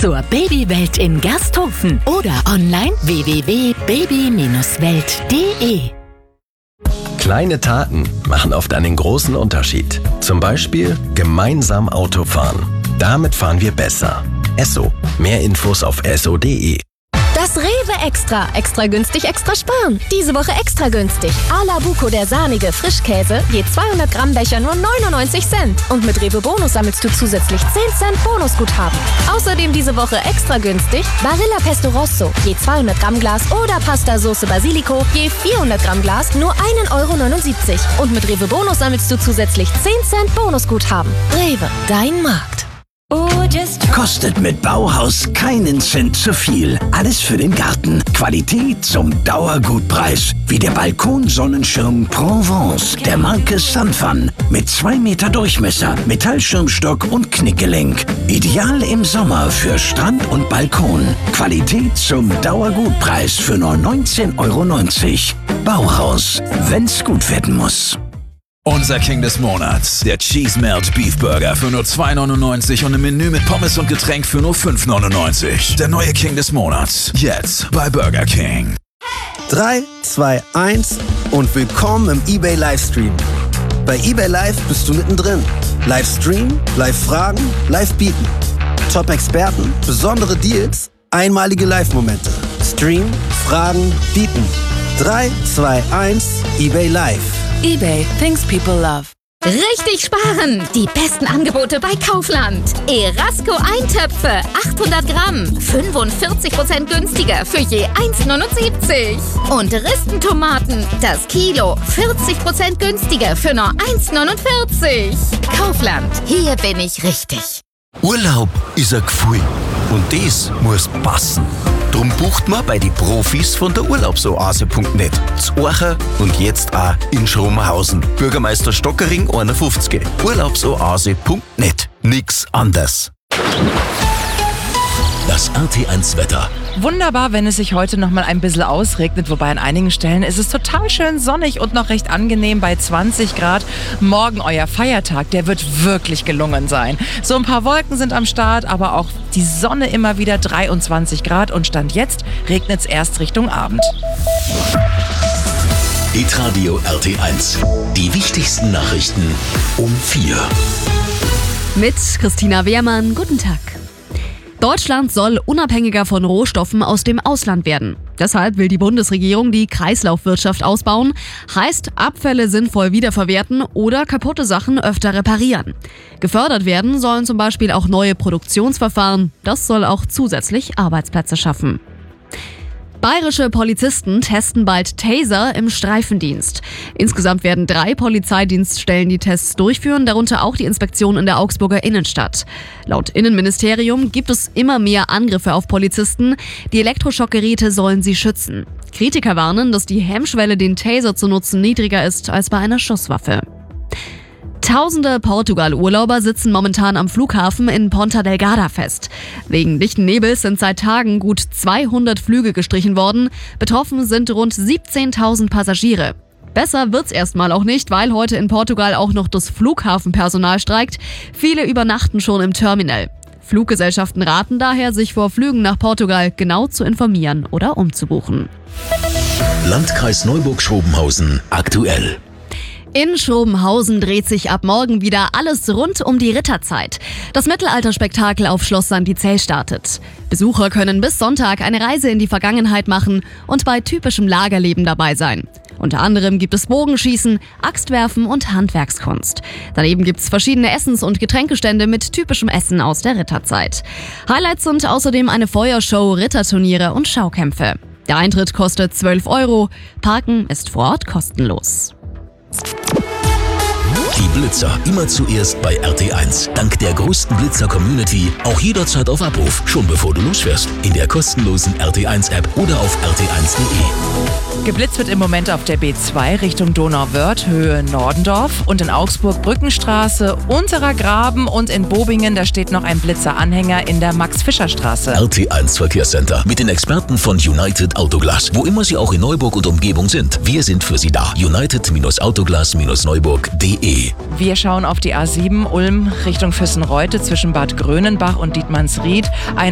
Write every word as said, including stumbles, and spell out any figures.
zur Babywelt in Gersthofen oder online w w w punkt baby Bindestrich welt punkt de. Kleine Taten machen oft einen großen Unterschied. Zum Beispiel gemeinsam Auto fahren. Damit fahren wir besser. Esso. Mehr Infos auf esso punkt de. Das Rewe Extra. Extra günstig, extra sparen. Diese Woche extra günstig. A la Buco, der sahnige Frischkäse, je zweihundert Gramm Becher nur neunundneunzig Cent. Und mit Rewe Bonus sammelst du zusätzlich zehn Cent Bonusguthaben. Außerdem diese Woche extra günstig Barilla Pesto Rosso, je zweihundert Gramm Glas oder Pasta Sauce Basilico, je vierhundert Gramm Glas nur ein Euro neunundsiebzig. Und mit Rewe Bonus sammelst du zusätzlich zehn Cent Bonusguthaben. Rewe, dein Markt. Kostet mit Bauhaus keinen Cent zu viel. Alles für den Garten. Qualität zum Dauergutpreis. Wie der Balkonsonnenschirm Provence der Marke Sunfun. Mit zwei Meter Durchmesser, Metallschirmstock und Knickgelenk. Ideal im Sommer für Strand und Balkon. Qualität zum Dauergutpreis für nur neunzehn Euro neunzig. Bauhaus, wenn's gut werden muss. Unser King des Monats, der Cheese Melt Beef Burger für nur zwei neunundneunzig und ein Menü mit Pommes und Getränk für nur fünf neunundneunzig. Der neue King des Monats, jetzt bei Burger King. drei, zwei, eins und willkommen im eBay Livestream. Bei eBay Live bist du mittendrin. Livestream, Live-Fragen, Live-Bieten. Top-Experten, besondere Deals, einmalige Live-Momente. Stream, Fragen, Bieten. drei, zwei, eins, eBay Live. eBay, things people love. Richtig sparen! Die besten Angebote bei Kaufland. Erasco Eintöpfe, achthundert Gramm, fünfundvierzig Prozent günstiger für je eins neunundsiebzig. Und Ristentomaten, das Kilo, vierzig Prozent günstiger für nur eins neunundvierzig. Kaufland, hier bin ich richtig. Urlaub ist ein Gefühl und das muss passen. Drum bucht man bei den Profis von der Urlaubsoase punkt net. Z Orcha und jetzt auch in Schromenhausen. Bürgermeister Stockering einundfünfzig. Urlaubsoase punkt net. Nix anders. Das R T eins Wetter. Wunderbar, wenn es sich heute noch mal ein bisschen ausregnet, wobei an einigen Stellen ist es total schön sonnig und noch recht angenehm bei zwanzig Grad. Morgen euer Feiertag, der wird wirklich gelungen sein. So ein paar Wolken sind am Start, aber auch die Sonne immer wieder, dreiundzwanzig Grad und Stand jetzt regnet es erst Richtung Abend. Hitradio R T eins. Die wichtigsten Nachrichten um vier. Mit Christina Wehrmann, guten Tag. Deutschland soll unabhängiger von Rohstoffen aus dem Ausland werden. Deshalb will die Bundesregierung die Kreislaufwirtschaft ausbauen. Heißt, Abfälle sinnvoll wiederverwerten oder kaputte Sachen öfter reparieren. Gefördert werden sollen zum Beispiel auch neue Produktionsverfahren. Das soll auch zusätzlich Arbeitsplätze schaffen. Bayerische Polizisten testen bald Taser im Streifendienst. Insgesamt werden drei Polizeidienststellen die Tests durchführen, darunter auch die Inspektion in der Augsburger Innenstadt. Laut Innenministerium gibt es immer mehr Angriffe auf Polizisten. Die Elektroschockgeräte sollen sie schützen. Kritiker warnen, dass die Hemmschwelle, den Taser zu nutzen, niedriger ist als bei einer Schusswaffe. Tausende Portugal-Urlauber sitzen momentan am Flughafen in Ponta Delgada fest. Wegen dichten Nebels sind seit Tagen gut zweihundert Flüge gestrichen worden. Betroffen sind rund siebzehntausend Passagiere. Besser wird's erstmal auch nicht, weil heute in Portugal auch noch das Flughafenpersonal streikt. Viele übernachten schon im Terminal. Fluggesellschaften raten daher, sich vor Flügen nach Portugal genau zu informieren oder umzubuchen. Landkreis Neuburg-Schrobenhausen aktuell. In Schrobenhausen dreht sich ab morgen wieder alles rund um die Ritterzeit. Das Mittelalterspektakel auf Schloss Sankt Zell startet. Besucher können bis Sonntag eine Reise in die Vergangenheit machen und bei typischem Lagerleben dabei sein. Unter anderem gibt es Bogenschießen, Axtwerfen und Handwerkskunst. Daneben gibt es verschiedene Essens- und Getränkestände mit typischem Essen aus der Ritterzeit. Highlights sind außerdem eine Feuershow, Ritterturniere und Schaukämpfe. Der Eintritt kostet zwölf Euro, Parken ist vor Ort kostenlos. Die Blitzer immer zuerst bei R T eins. Dank der größten Blitzer-Community auch jederzeit auf Abruf, schon bevor du losfährst. In der kostenlosen R T eins App oder auf r t eins punkt de. Geblitzt wird im Moment auf der B zwei Richtung Donauwörth, Höhe Nordendorf und in Augsburg Brückenstraße, Unterer Graben und in Bobingen, da steht noch ein Blitzeranhänger in der Max-Fischer-Straße. R T eins Verkehrscenter mit den Experten von United Autoglas, wo immer sie auch in Neuburg und Umgebung sind. Wir sind für Sie da. United Autoglas Neuburg punkt de. Wir schauen auf die A sieben Ulm Richtung Füssenreute zwischen Bad Grönenbach und Dietmannsried. Ein